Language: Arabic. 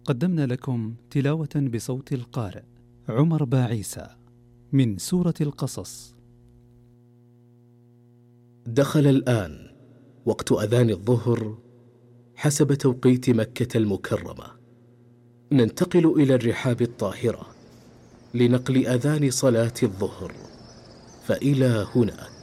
قدمنا لكم تلاوة بصوت القارئ عمر باعيسى من سورة القصص. دخل الآن وقت أذان الظهر حسب توقيت مكة المكرمة. ننتقل إلى الرحاب الطاهرة لنقل أذان صلاة الظهر، فإلى هناك.